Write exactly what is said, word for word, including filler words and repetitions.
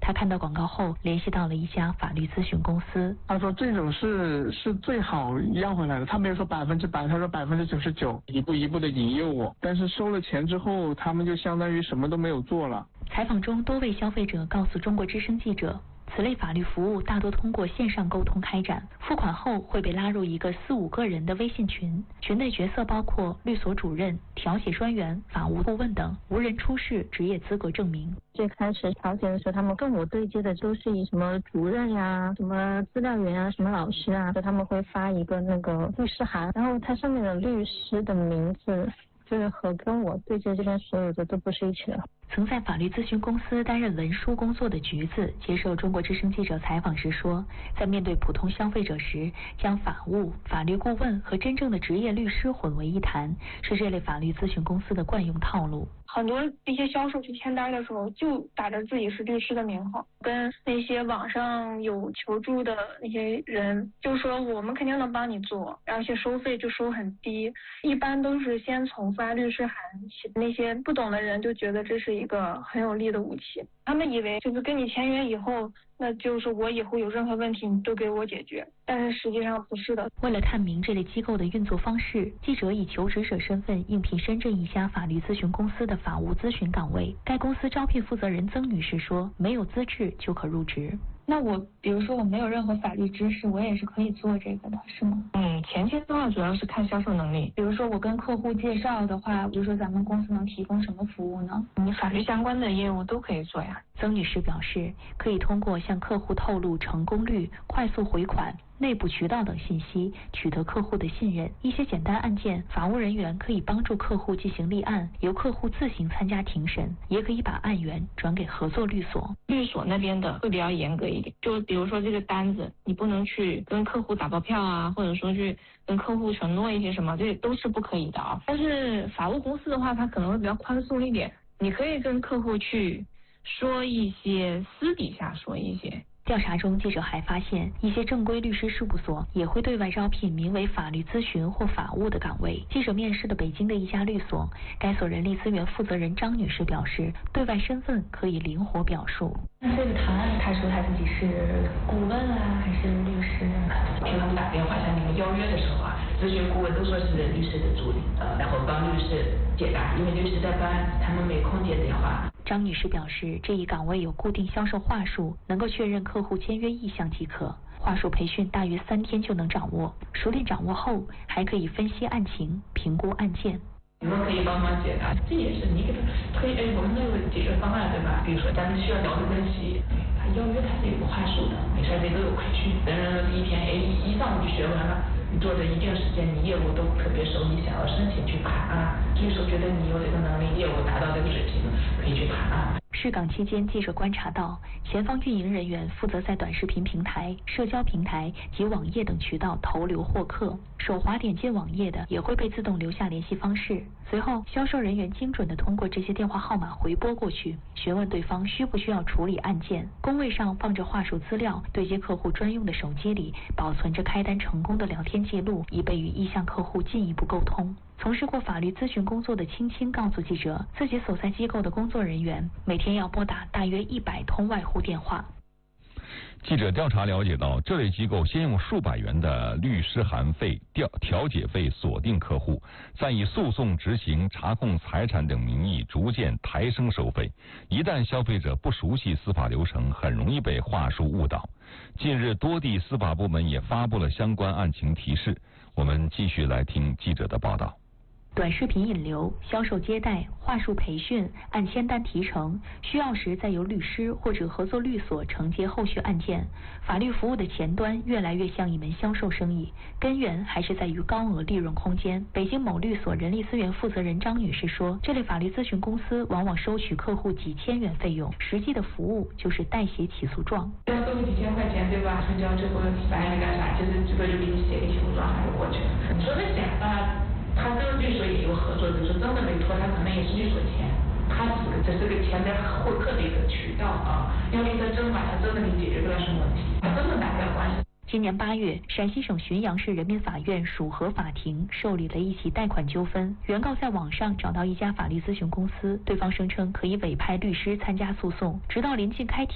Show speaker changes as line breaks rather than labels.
他看到广告后，联系到了一家法律咨询公司。
他说这种是是最好要回来的，他没有说百分之百，他说百分之九十九，一步一步的引诱我。但是收了钱之后，他们就相当于什么都没有做了。
采访中，多位消费者告诉中国之声记者，此类法律服务大多通过线上沟通开展，付款后会被拉入一个四五个人的微信群，群内角色包括律所主任、调解专员、法务顾问等，无人出示职业资格证明。
最开始调解的时候，他们跟我对接的都是以什么主任呀、什么资料员啊、什么老师啊，他们会发一个那个律师函，然后它上面的律师的名字就是和跟我对接这边所有的都不是一起的。
曾在法律咨询公司担任文书工作的橘子接受中国之声记者采访时说，在面对普通消费者时，将法务、法律顾问和真正的职业律师混为一谈，是这类法律咨询公司的惯用套路。
很多一些销售去签单的时候，就打着自己是律师的名号，跟那些网上有求助的那些人就说我们肯定能帮你做，而且收费就收很低，一般都是先从发律师函起，那些不懂的人就觉得这是一个很有力的武器，他们以为就是跟你签约以后，那就是我以后有任何问题你都给我解决，但是实际上不是的。
为了探明这类机构的运作方式，记者以求职者身份应聘深圳一家法律咨询公司的法务咨询岗位。该公司招聘负责人曾女士说，没有资质就可入职。
那我比如说我没有任何法律知识，我也是可以做这个的，是吗？
嗯，前期的话主要是看销售能力。
比如说我跟客户介绍的话，比如说咱们公司能提供什么服务呢？
你法律相关的业务都可以做呀。
曾女士表示，可以通过向客户透露成功率、快速回款、内部渠道等信息，取得客户的信任。一些简单案件，法务人员可以帮助客户进行立案，由客户自行参加庭审，也可以把案源转给合作律所。
律所那边的会比较严格一点，就比如说这个单子，你不能去跟客户打包票啊，或者说去跟客户承诺一些什么，这都是不可以的啊。但是法务公司的话，它可能会比较宽松一点，你可以跟客户去说一些，私底下说一些。
调查中，记者还发现，一些正规律师事务所也会对外招聘名为法律咨询或法务的岗位。记者面试的北京的一家律所，该所人力资源负责人张女士表示，对外身份可以灵活表述。
那这个谈案，他说他自己是顾问啊，还是律师啊？
给他们打电话向你们邀约的时候啊，咨询顾问都说是律师的助理，呃，然后帮律师解答，因为律师在办案，他们没空接电话。
张女士表示，这一岗位有固定销售话术，能够确认客户签约意向即可。话术培训大约三天就能掌握，熟练掌握后，还可以分析案情、评估案件。
你们可以帮忙解答，这也是你给他推哎我们那个解决方案对吧？比如说咱们需要聊得更细，他邀约他是有个话术的，每三天都有培训，人人第一天哎一上午就学完了。你做的一定时间，你业务都特别熟，你想要申请去谈啊，律师觉得你有这个能力，业务达到这个水平，可以去谈啊。
试岗期间，记者观察到，前方运营人员负责在短视频平台、社交平台及网页等渠道投流获客，手滑点进网页的也会被自动留下联系方式。随后，销售人员精准地通过这些电话号码回拨过去，询问对方需不需要处理案件。工位上放着话术资料，对接客户专用的手机里保存着开单成功的聊天记录，以备与意向客户进一步沟通。从事过法律咨询工作的青青告诉记者，自己所在机构的工作人员每天要拨打大约一百通外呼电话。
记者调查了解到，这类机构先用数百元的律师函费、调调解费锁定客户，再以诉讼执行、查控财产等名义逐渐抬升收费。一旦消费者不熟悉司法流程，很容易被话术误导。近日，多地司法部门也发布了相关案情提示。我们继续来听记者的报道。
短视频引流、销售接待、话术培训、按签单提成，需要时再由律师或者合作律所承接后续案件。法律服务的前端越来越像一门销售生意，根源还是在于高额利润空间。北京某律所人力资源负责人张女士说，这类法律咨询公司往往收取客户几千元费用，实际的服务就是代写起诉状。
要收个几千块钱对吧？成交之后办案干啥？就是这个就给你写个起诉状还是过去了。你说的假吧？他跟律所也有合作，就是真的没错，他可能也是律所钱，他只是这是个钱的获客的一个渠道啊。要离得真吧，他真的给你解决不了什么问题，他根本打不了官司。
今年八月，陕西省浔阳市人民法院属河法庭受理了一起贷款纠纷。原告在网上找到一家法律咨询公司，对方声称可以委派律师参加诉讼，直到临近开庭。